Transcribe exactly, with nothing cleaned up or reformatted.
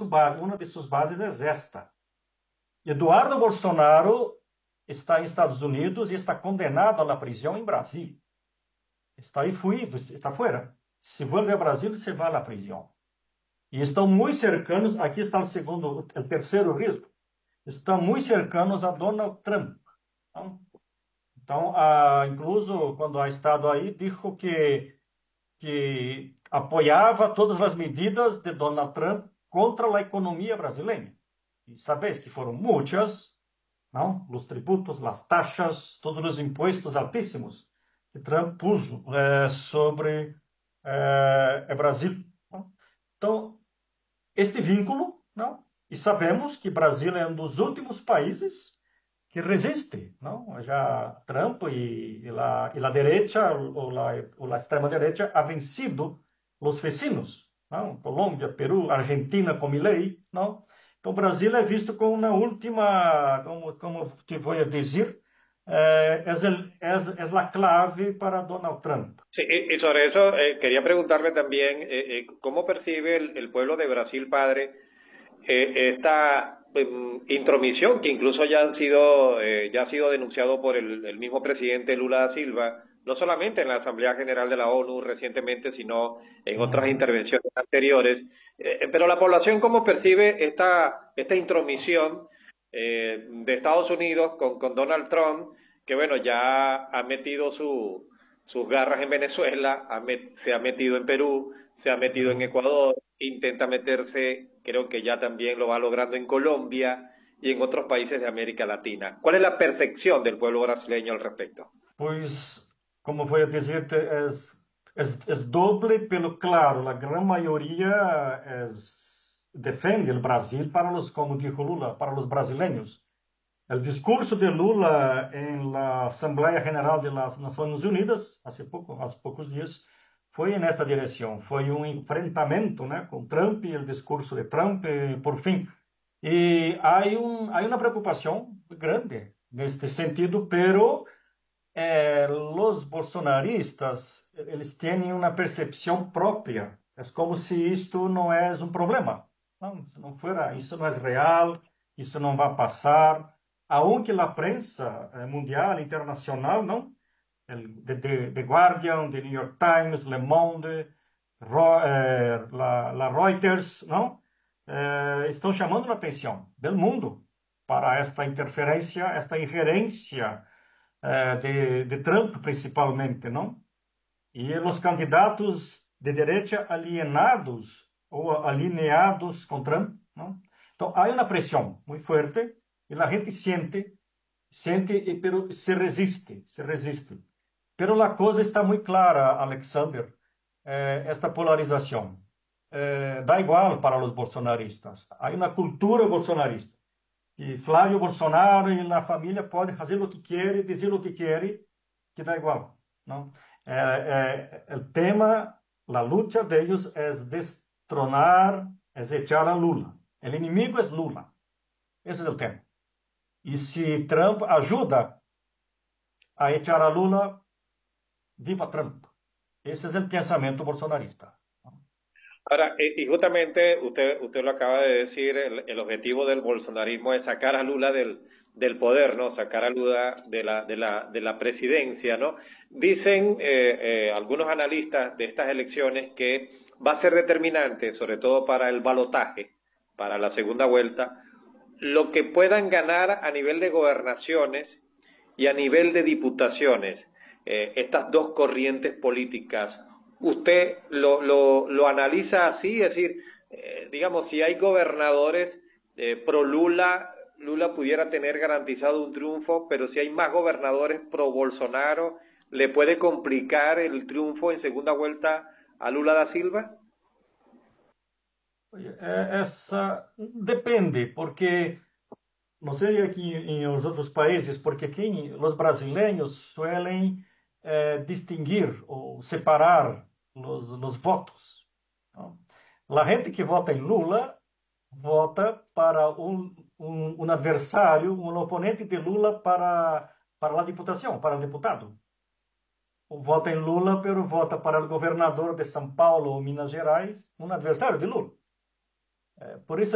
uma de suas bases é esta. Eduardo Bolsonaro está em Estados Unidos e está condenado à prisão em Brasil. Está aí fuido, está fora. Se vuelve a Brasil, se vai à prisão. E estão muito cercanos, aqui está o segundo, o terceiro risco, estão muito cercanos a Donald Trump. Não? Então, ah, incluso quando ha estado aí, disse que, que apoiava todas as medidas de Donald Trump contra a economia brasileira. E sabes que foram muitas, não? Os tributos, as taxas, todos os impostos altíssimos que Trump puso eh, sobre eh, o Brasil. Não? Então, este vínculo, não? E sabemos que o Brasil é um dos últimos países que resiste, não? Já Trump e, e, a, e a direita, ou a, ou a extrema-direita, ha vencido os vecinos, não? Colômbia, Peru, Argentina com Milei, não? Então, o Brasil é visto como uma última, como, como te vou dizer, eh, é, é, é a clave para Donald Trump. Sí, y, y sobre eso eh, quería preguntarle también eh, eh, cómo percibe el, el pueblo de Brasil, padre, eh, esta eh, intromisión que incluso ya han sido eh, ya ha sido denunciado por el, el mismo presidente Lula da Silva, no solamente en la Asamblea General de la ONU recientemente, sino en otras intervenciones anteriores. Eh, pero la población, ¿cómo percibe esta, esta intromisión eh, de Estados Unidos con, con Donald Trump, que bueno, ya ha metido su, sus garras en Venezuela, ha met, se ha metido en Perú, se ha metido en Ecuador, intenta meterse, creo que ya también lo va logrando en Colombia y en otros países de América Latina? ¿Cuál es la percepción del pueblo brasileño al respecto? Pues, como voy a decirte, es, es, es doble, pero claro, la gran mayoría es, defiende el Brasil para los, como dijo Lula, para los brasileños. El discurso de Lula en la Asamblea General de las Naciones Unidas, hace poco, hace pocos días, foi nesta direção. Foi um enfrentamento, né, com Trump e o discurso de Trump, e, por fim. E há, um, há uma preocupação grande neste sentido, pero eh, os bolsonaristas, eles têm uma percepção própria. É como se isto não é um problema. Não, se não for, isso não é real, isso não vai passar. Aunque a prensa mundial, internacional, não, de, de, de Guardian, de New York Times, Le Monde, Ro, eh, la, la Reuters, não? Eh, estão chamando a atenção do mundo para esta interferência, esta ingerência eh, de, de Trump, principalmente, não? E os candidatos de direita alienados ou alineados com Trump, não? Então, há uma pressão muito forte e a gente sente, sente, pero se resiste, se resiste. Pero a coisa está muito clara, Alexander, eh, esta polarização. Eh, dá igual para os bolsonaristas. Há uma cultura bolsonarista. E Flávio Bolsonaro e a família podem fazer o que querem, dizer o que querem, que dá igual. Não? Eh, eh, o tema, a luta deles é destronar, é echar a Lula. O inimigo é Lula. Esse é o tema. E se Trump ajuda a echar a Lula, viva Trump. Ese es el pensamiento bolsonarista. Ahora, y justamente usted, usted lo acaba de decir, el, el objetivo del bolsonarismo es sacar a Lula del, del poder, ¿no? Sacar a Lula de la, de la, de la presidencia, ¿no? Dicen eh, eh, algunos analistas de estas elecciones que va a ser determinante, sobre todo para el balotaje, para la segunda vuelta, lo que puedan ganar a nivel de gobernaciones y a nivel de diputaciones. Eh, estas dos corrientes políticas, ¿usted lo, lo, lo analiza así? Es decir, eh, digamos, si hay gobernadores eh, pro Lula, Lula pudiera tener garantizado un triunfo, pero si hay más gobernadores pro Bolsonaro, ¿le puede complicar el triunfo en segunda vuelta a Lula da Silva? Essa depende, porque não sei aqui em os outros países, porque aqui os brasileiros suelen eh, distinguir ou separar os, os votos. Não? A gente que vota em Lula vota para um, um, um adversário, um oponente de Lula para, para a diputação, para o deputado. Vota em Lula, pero vota para o governador de São Paulo ou Minas Gerais, um adversário de Lula. Por isso